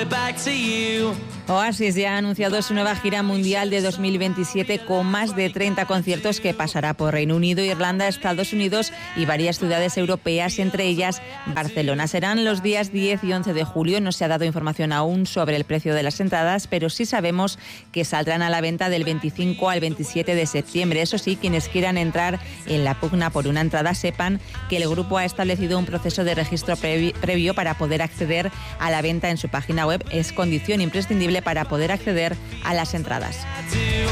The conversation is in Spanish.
Oasis ya ha anunciado su nueva gira mundial de 2027 con más de 30 conciertos que pasará por Reino Unido, Irlanda, Estados Unidos y varias ciudades europeas, entre ellas Barcelona. Serán los días 10 y 11 de julio. No se ha dado información aún sobre el precio de las entradas, pero sí sabemos que saldrán a la venta del 25 al 27 de septiembre. Eso sí, quienes quieran entrar en la pugna por una entrada sepan que el grupo ha establecido un proceso de registro previo para poder acceder a la venta en su página web. Es condición imprescindible para poder acceder a las entradas.